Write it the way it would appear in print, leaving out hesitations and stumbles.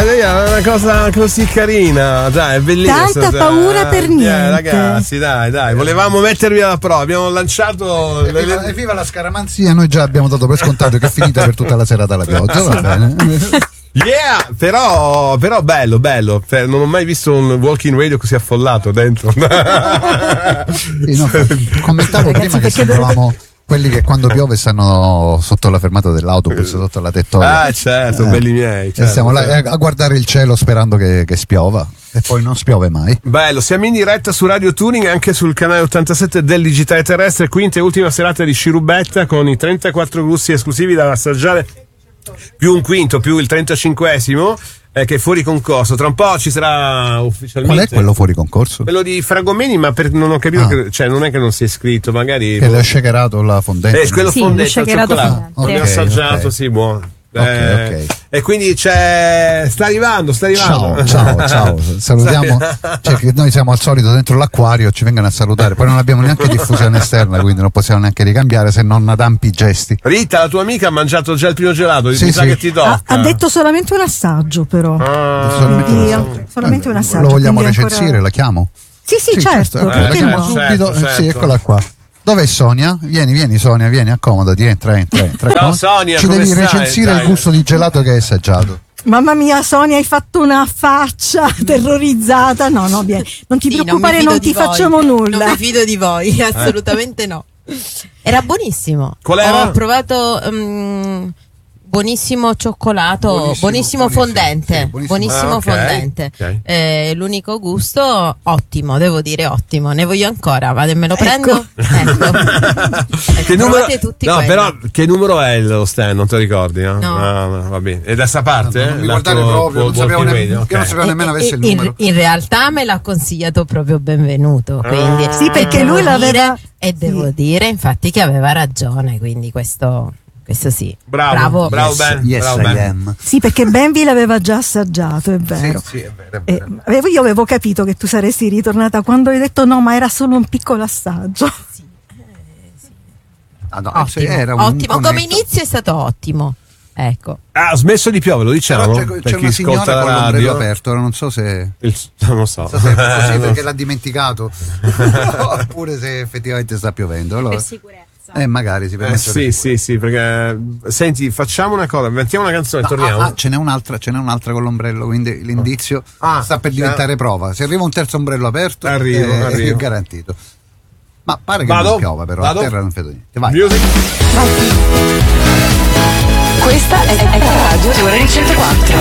lei è una cosa così carina, dai, è bellissima. Tanta paura per niente. Ragazzi, dai, volevamo mettervi alla prova, abbiamo lanciato. Evviva la scaramanzia, noi già abbiamo dato per scontato che è finita per tutta la serata la pioggia, va bene. Yeah, però bello, non ho mai visto un walking radio così affollato dentro. Sì, no, commentavo prima che sembravamo quelli che quando piove stanno sotto la fermata dell'autobus, sotto la tettoia. Ah, certo, belli miei. Certo, e stiamo là a guardare il cielo sperando che spiova, e poi non spiove mai. Bello, siamo in diretta su Radio Tuning e anche sul canale 87 del Digitale Terrestre, quinta e ultima serata di Scirubetta con i 34 gusti esclusivi da assaggiare, più un quinto, più il 35esimo. Che è fuori concorso, tra un po' ci sarà ufficialmente. Qual è quello fuori concorso? Quello di Fragomeni, ma non ho capito cioè non è che non si è iscritto, magari. Che l'ha shakerato la fondente. Quello sì, fondente al cioccolato. Okay, L'ho assaggiato, okay. sì, buono. Ok. E quindi sta arrivando. Ciao. Salutiamo. Cioè, che noi siamo al solito dentro l'acquario, ci vengono a salutare. Poi non abbiamo neanche diffusione esterna, quindi non possiamo neanche ricambiare se non ad ampi gesti. Rita, la tua amica ha mangiato già il primo gelato, Sì, mi sa sì. che ti tocca. Ha detto solamente un assaggio, però. Solamente un assaggio. Lo vogliamo quindi recensire? ancora... La chiamo? Sì, certo. La Perché chiamo no? subito. Certo. Sì, eccola qua. Dov'è Sonia? Vieni Sonia, vieni, accomodati, entra. Ciao Sonia, ci come devi stai? recensire Dai. il gusto di gelato che hai assaggiato. Mamma mia, Sonia, hai fatto una faccia terrorizzata. No, vieni. Non ti preoccupare, non ti facciamo nulla. Non mi fido di voi, assolutamente no. Era buonissimo. Qual era? Ho provato buonissimo cioccolato, buonissimo fondente. sì, Buonissimo ok, fondente. ok. L'unico gusto ottimo, devo dire ottimo. Ne voglio ancora, me lo prendo. Ecco. Che numero... Provate tutti No, quelli. però che numero è lo stand? Non te lo ricordi? No? No. Va bene. E da sta parte? Non mi guardare proprio, non sapevo io non sapevo nemmeno avesse il numero. In realtà me l'ha consigliato proprio Benvenuto, quindi Sì, perché devo lui l'aveva. dire- e devo dire infatti che aveva ragione, quindi questo sì. Bravo Ben. Yes, Bravo I Ben. am. Sì, perché Benvi l'aveva già assaggiato, è vero. Sì, è vero. Io avevo capito che tu saresti ritornata quando hai detto no, ma era solo un piccolo assaggio. Ah, no, Ottimo, era un ottimo. Come conetto. inizio è stato ottimo. Ecco. Ha smesso di piovere, lo diciamo? Però c'è Per chi una signora ascolta con la l'ombrello radio. aperto, ora non so se Non lo so. se è così perché l'ha dimenticato oppure se effettivamente sta piovendo. Allora, sicurezza. magari si permette. Sì, perché senti, facciamo una cosa, mettiamo una canzone e torniamo. Ce n'è un'altra con l'ombrello, quindi l'indizio sta per diventare prova. Se arriva un terzo ombrello aperto Arrivo. è garantito. Ma pare che Vado? non piova, però Vado? a terra non vedo niente. Vai. Music. Questa è Radio 104.